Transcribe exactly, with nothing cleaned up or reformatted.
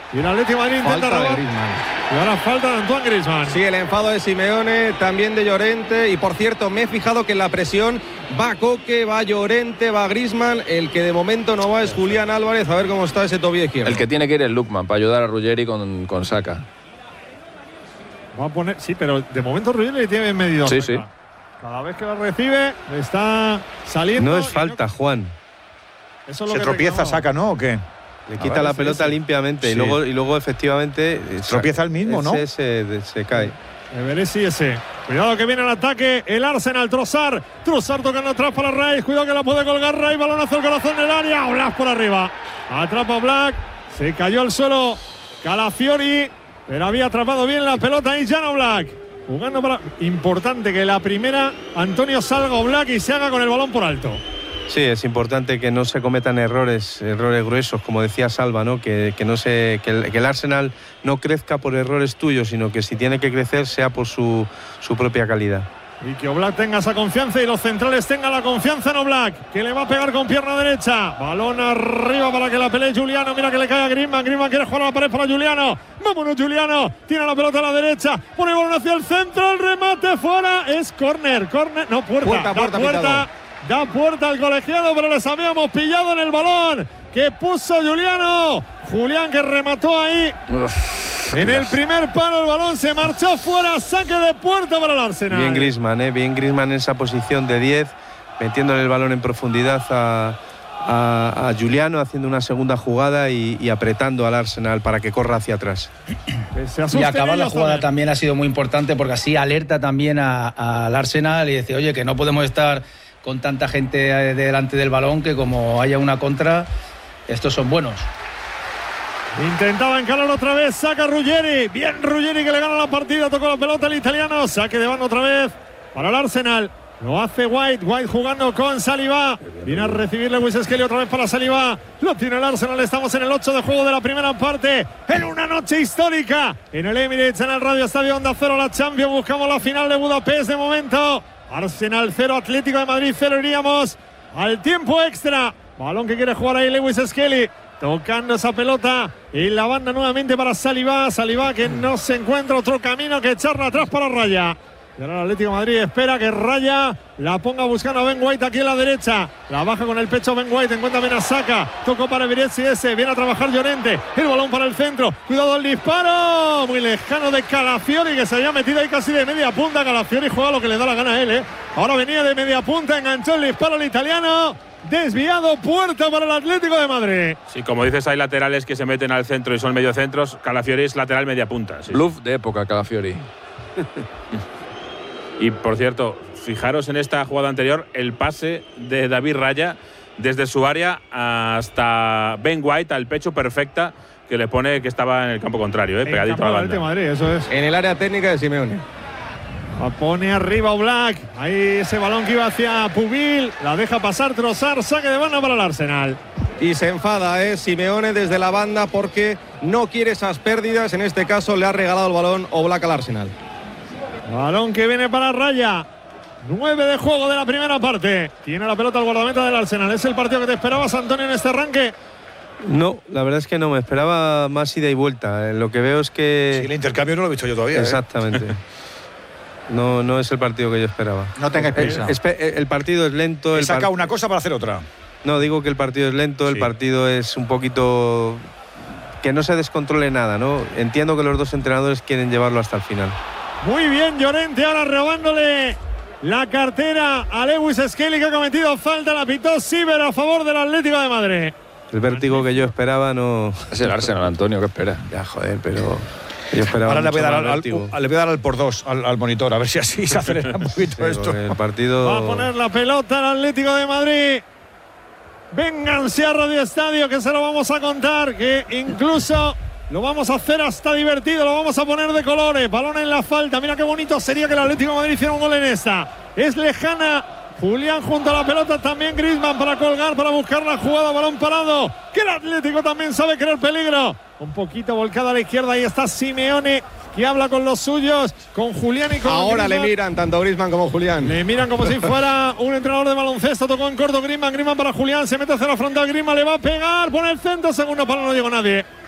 Y el Atlético de Madrid intenta falta robar. De Griezmann. Y ahora falta de Antoine Griezmann. Sí, el enfado de Simeone, también de Llorente. Y por cierto, me he fijado que en la presión va Coque, va Llorente, va Griezmann. El que de momento no va es Julián Álvarez. A ver cómo está ese tobillo izquierdo. El que tiene que ir es Lookman para ayudar a Ruggeri con, con Saka. Va a poner, sí, pero de momento Ruggeri le tiene bien medido. Sí, sí. Cada vez que la recibe, le está saliendo. No es falta, no... Juan. Eso es lo ¿Se que tropieza Saka, no? ¿O qué? Le quita ver, la pelota sí, limpiamente sí. y luego y luego efectivamente tropieza el mismo, ¿no? Ese se, se cae. Everesi ese. Cuidado que viene el ataque. El Arsenal, Trossard. Trossard tocando atrás para Rice. Cuidado que la puede colgar Rice. Balón hacia el corazón del área. Black por arriba. Atrapa Black. Se cayó al suelo Calafiori. Pero había atrapado bien la pelota ahí Jan Oblak. Jugando para... Importante que la primera Antonio salga Oblak y se haga con el balón por alto. Sí, es importante que no se cometan errores, errores gruesos, como decía Salva, ¿no? Que, que, no se, que, el, que el Arsenal no crezca por errores tuyos, sino que si tiene que crecer sea por su, su propia calidad. Y que Oblak tenga esa confianza y los centrales tengan la confianza en Oblak, que le va a pegar con pierna derecha. Balón arriba para que la pelee Juliano. Mira que le cae a Griezmann. Griezmann quiere jugar a la pared para Juliano. Vámonos, Juliano. Tiene la pelota a la derecha. Pone el balón hacia el centro. El remate fuera. Es córner. Córner. No, puerta. Puerta, puerta, puerta. Da puerta al colegiado, pero les habíamos pillado en el balón que puso Juliano. Julián que remató ahí. Uf, en el primer palo el balón se marchó fuera. Saque de puerta para el Arsenal. Bien Griezmann, ¿eh? Bien Griezmann en esa posición de diez, metiéndole el balón en profundidad a, a, a Juliano, haciendo una segunda jugada y, y apretando al Arsenal para que corra hacia atrás. Y acabar la jugada también. también ha sido muy importante porque así alerta también al Arsenal y dice, oye, que no podemos estar con tanta gente delante del balón, que como haya una contra, estos son buenos. Intentaba encarar otra vez, saca Ruggeri. Bien Ruggeri que le gana la partida, tocó la pelota el italiano. Saque de banda otra vez para el Arsenal. Lo hace White, White jugando con Saliba. Viene a recibir Lewis Skelly otra vez para Saliba. Lo tiene el Arsenal, estamos en el ocho de juego de la primera parte. En una noche histórica. En el Emirates, en el Radio Estadio Onda Cero, la Champions. Buscamos la final de Budapest de momento. Arsenal cero, Atlético de Madrid cero. Iríamos al tiempo extra. Balón que quiere jugar ahí Lewis Skelly. Tocando esa pelota y la banda nuevamente para Saliba. Saliba que no se encuentra otro camino que echarla atrás para Raya. Y ahora el Atlético de Madrid espera que Raya la ponga buscando a Ben White aquí en la derecha. La baja con el pecho Ben White, encuentra bien a Saka. Tocó para Virezzi ese, viene a trabajar Llorente. El balón para el centro, cuidado el disparo. Muy lejano de Calafiori que se había metido ahí casi de media punta. Calafiori juega lo que le da la gana a él, ¿eh? Ahora venía de media punta, enganchó el disparo el italiano. Desviado, puerta para el Atlético de Madrid. Sí, como dices, hay laterales que se meten al centro y son mediocentros. Calafiori es lateral media punta. Sí. Bluff de época, Calafiori. Y por cierto, fijaros en esta jugada anterior, el pase de David Raya desde su área hasta Ben White al pecho, perfecta, que le pone que estaba en el campo contrario, ¿eh? Pegadito a la banda. Madrid, eso es. En el área técnica de Simeone. La pone arriba Oblak. Ahí ese balón que iba hacia Pubil. La deja pasar Trossard. Saque de banda para el Arsenal. Y se enfada, ¿eh? Simeone desde la banda porque no quiere esas pérdidas. En este caso le ha regalado el balón Oblak al Arsenal. Balón que viene para Raya. nueve de juego de la primera parte. Tiene la pelota el guardameta del Arsenal. ¿Es el partido que te esperabas, Antonio, en este arranque? No, la verdad es que no. Me esperaba más ida y vuelta. Lo que veo es que... Sí, el intercambio no lo he visto yo todavía. Exactamente. ¿eh? No, no es el partido que yo esperaba. No tengáis prisa. El, el partido es lento. He el sacado part... una cosa para hacer otra. No, digo que el partido es lento, sí. El partido es un poquito... que no se descontrole nada, ¿no? Entiendo que los dos entrenadores quieren llevarlo hasta el final. Muy bien, Llorente ahora robándole la cartera a Lewis Skelly, que ha cometido falta. La pitó Siver a favor del Atlético de Madrid. El vértigo que yo esperaba no... Es el Arsenal, Antonio, ¿qué espera? Ya, joder, pero... Yo esperaba. Ahora le voy, a dar al, al, al, le voy a dar al por dos al, al monitor, a ver si así se acelera un poquito sí, esto. El partido... Va a poner la pelota al Atlético de Madrid. Vénganse a Radio Estadio, que se lo vamos a contar, que incluso lo vamos a hacer hasta divertido, lo vamos a poner de colores. Balón en la falta, mira qué bonito sería que el Atlético de Madrid hiciera un gol en esta. Es lejana. Julián junto a la pelota, también Griezmann para colgar, para buscar la jugada, balón parado, que el Atlético también sabe crear peligro. Un poquito volcado a la izquierda, ahí está Simeone, que habla con los suyos, con Julián y con Ahora Griezmann. Le miran tanto Griezmann como Julián. Le miran como si fuera un entrenador de baloncesto. Tocó en corto Griezmann, Griezmann para Julián, se mete hacia la frontal, Griezmann le va a pegar, pone el centro, segundo palo, no llegó nadie.